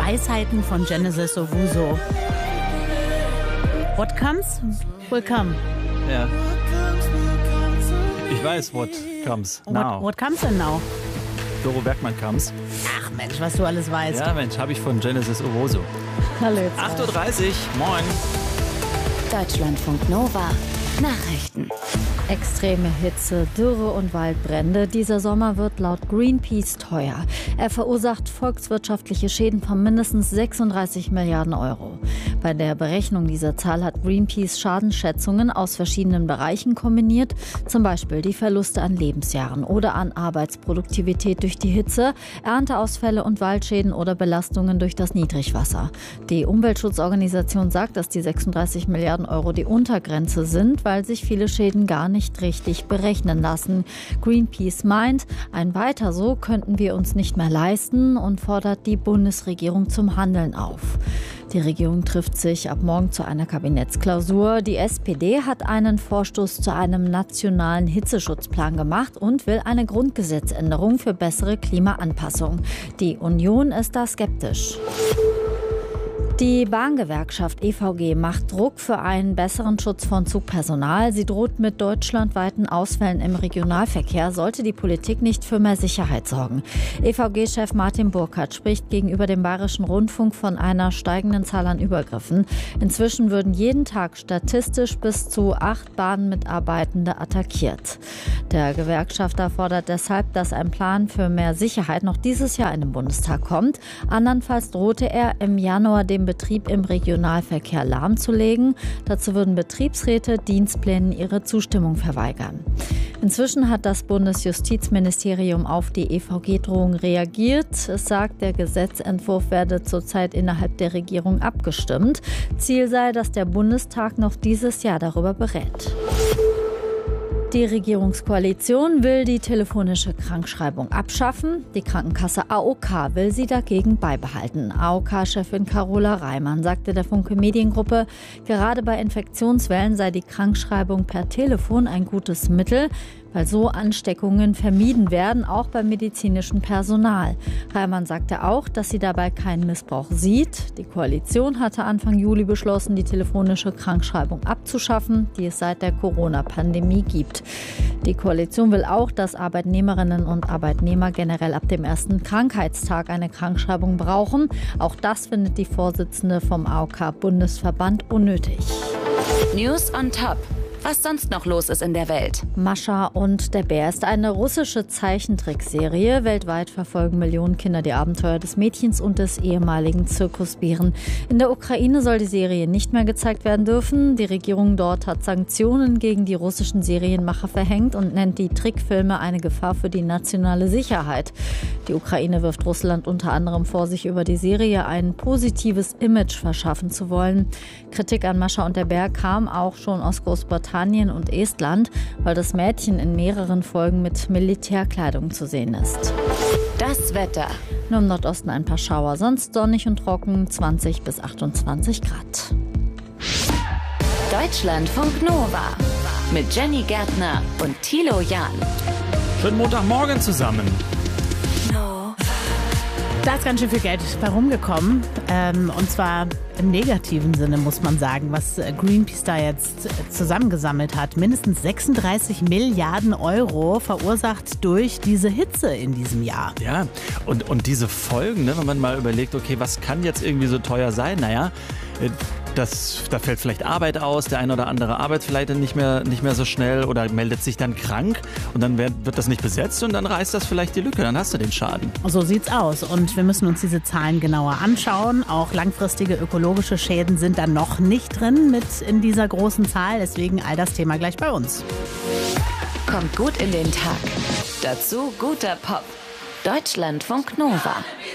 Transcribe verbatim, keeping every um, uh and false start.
Weisheiten von Genesis Owusu. What comes will come. Ja. Ich weiß, what comes now. What, what comes denn now? Doro Bergmann comes. Ach Mensch, was du alles weißt. Ja, Mensch, habe ich von Genesis Owusu. Hallo. acht Uhr dreißig, moin. Deutschlandfunk Nova. Nachrichten. Extreme Hitze, Dürre und Waldbrände. Dieser Sommer wird laut Greenpeace teuer. Er verursacht volkswirtschaftliche Schäden von mindestens sechsunddreißig Milliarden Euro. Bei der Berechnung dieser Zahl hat Greenpeace Schadensschätzungen aus verschiedenen Bereichen kombiniert. Zum Beispiel die Verluste an Lebensjahren oder an Arbeitsproduktivität durch die Hitze, Ernteausfälle und Waldschäden oder Belastungen durch das Niedrigwasser. Die Umweltschutzorganisation sagt, dass die sechsunddreißig Milliarden Euro die Untergrenze sind, weil sich viele Schäden gar nicht richtig berechnen lassen. Greenpeace meint, ein Weiter so könnten wir uns nicht mehr leisten und fordert die Bundesregierung zum Handeln auf. Die Regierung trifft sich ab morgen zu einer Kabinettsklausur. Die S P D hat einen Vorstoß zu einem nationalen Hitzeschutzplan gemacht und will eine Grundgesetzänderung für bessere Klimaanpassung. Die Union ist da skeptisch. Die Bahngewerkschaft E V G macht Druck für einen besseren Schutz von Zugpersonal. Sie droht mit deutschlandweiten Ausfällen im Regionalverkehr, sollte die Politik nicht für mehr Sicherheit sorgen. E V G-Chef Martin Burkhardt spricht gegenüber dem Bayerischen Rundfunk von einer steigenden Zahl an Übergriffen. Inzwischen würden jeden Tag statistisch bis zu acht Bahnmitarbeitende attackiert. Der Gewerkschafter fordert deshalb, dass ein Plan für mehr Sicherheit noch dieses Jahr in den Bundestag kommt. Andernfalls drohte er im Januar dem Betrieb im Regionalverkehr lahmzulegen. Dazu würden Betriebsräte Dienstplänen ihre Zustimmung verweigern. Inzwischen hat das Bundesjustizministerium auf die E V G-Drohung reagiert. Es sagt, der Gesetzentwurf werde zurzeit innerhalb der Regierung abgestimmt. Ziel sei, dass der Bundestag noch dieses Jahr darüber berät. Die Regierungskoalition will die telefonische Krankschreibung abschaffen. Die Krankenkasse A O K will sie dagegen beibehalten. A O K-Chefin Carola Reimann sagte der Funke Mediengruppe, gerade bei Infektionswellen sei die Krankschreibung per Telefon ein gutes Mittel, weil so Ansteckungen vermieden werden, auch beim medizinischen Personal. Reimann sagte auch, dass sie dabei keinen Missbrauch sieht. Die Koalition hatte Anfang Juli beschlossen, die telefonische Krankschreibung abzuschaffen, die es seit der Corona-Pandemie gibt. Die Koalition will auch, dass Arbeitnehmerinnen und Arbeitnehmer generell ab dem ersten Krankheitstag eine Krankschreibung brauchen. Auch das findet die Vorsitzende vom A O K-Bundesverband unnötig. News on Top. Was sonst noch los ist in der Welt. Mascha und der Bär ist eine russische Zeichentrickserie. Weltweit verfolgen Millionen Kinder die Abenteuer des Mädchens und des ehemaligen Zirkusbären. In der Ukraine soll die Serie nicht mehr gezeigt werden dürfen. Die Regierung dort hat Sanktionen gegen die russischen Serienmacher verhängt und nennt die Trickfilme eine Gefahr für die nationale Sicherheit. Die Ukraine wirft Russland unter anderem vor, sich über die Serie ein positives Image verschaffen zu wollen. Kritik an Mascha und der Bär kam auch schon aus Großbritannien und Estland, weil das Mädchen in mehreren Folgen mit Militärkleidung zu sehen ist. Das Wetter. Nur im Nordosten ein paar Schauer, sonst sonnig und trocken, zwanzig bis achtundzwanzig Grad. Deutschlandfunk Nova mit Jenny Gärtner und Thilo Jahn. Schönen Montagmorgen zusammen. Da ist ganz schön viel Geld bei rumgekommen. Ähm, und zwar im negativen Sinne, muss man sagen, was Greenpeace da jetzt zusammengesammelt hat. Mindestens sechsunddreißig Milliarden Euro verursacht durch diese Hitze in diesem Jahr. Ja, und, und diese Folgen, ne, wenn man mal überlegt, okay, was kann jetzt irgendwie so teuer sein? Naja, Das, da fällt vielleicht Arbeit aus, der eine oder andere arbeitet vielleicht nicht mehr, nicht mehr so schnell oder meldet sich dann krank und dann wird, wird das nicht besetzt und dann reißt das vielleicht die Lücke, dann hast du den Schaden. So sieht's aus und wir müssen uns diese Zahlen genauer anschauen. Auch langfristige ökologische Schäden sind dann noch nicht drin mit in dieser großen Zahl, deswegen all das Thema gleich bei uns. Kommt gut in den Tag. Dazu guter Pop. Deutschlandfunk Nova.